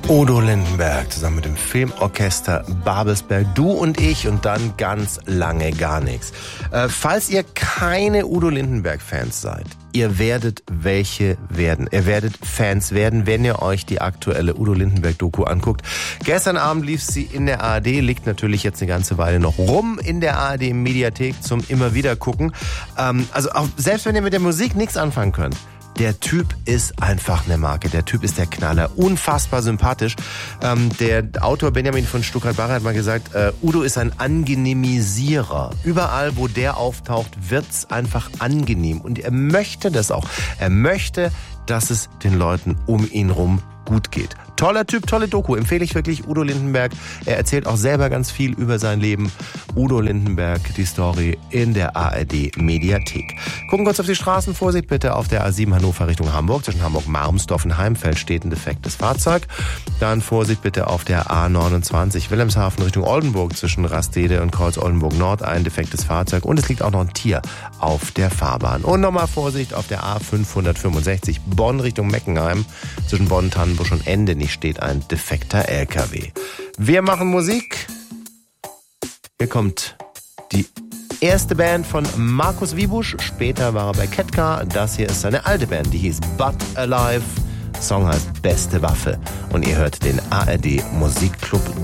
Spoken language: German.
Udo Lindenberg zusammen mit dem Filmorchester Babelsberg, du und ich und dann ganz lange gar nichts. Falls ihr keine Udo Lindenberg-Fans seid, ihr werdet welche werden. Ihr werdet Fans werden, wenn ihr euch die aktuelle Udo Lindenberg-Doku anguckt. Gestern Abend lief sie in der ARD, liegt natürlich jetzt eine ganze Weile noch rum in der ARD-Mediathek zum immer wieder gucken. Also auch, selbst wenn ihr mit der Musik nichts anfangen könnt, der Typ ist einfach eine Marke. Der Typ ist der Knaller. Unfassbar sympathisch. Der Autor Benjamin von Stuckrad-Barre hat mal gesagt, Udo ist ein Angenehmisierer. Überall, wo der auftaucht, wird's einfach angenehm. Und er möchte das auch. Er möchte, dass es den Leuten um ihn rum gut geht. Toller Typ, tolle Doku. Empfehle ich wirklich Udo Lindenberg. Er erzählt auch selber ganz viel über sein Leben. Udo Lindenberg, die Story in der ARD-Mediathek. Gucken kurz auf die Straßen. Vorsicht bitte auf der A7 Hannover Richtung Hamburg. Zwischen Hamburg-Marmsdorf und Heimfeld steht ein defektes Fahrzeug. Dann Vorsicht bitte auf der A29 Wilhelmshaven Richtung Oldenburg. Zwischen Rastede und Kreuz Oldenburg Nord ein defektes Fahrzeug. Und es liegt auch noch ein Tier auf der Fahrbahn. Und nochmal Vorsicht auf der A565 Bonn Richtung Meckenheim. Zwischen Bonn, Tannenbusch und Ende steht ein defekter LKW. Wir machen Musik. Hier kommt die erste Band von Markus Wiebusch. Später war er bei Ketka. Das hier ist seine alte Band, die hieß But Alive. Song heißt Beste Waffe. Und ihr hört den ARD Musikclub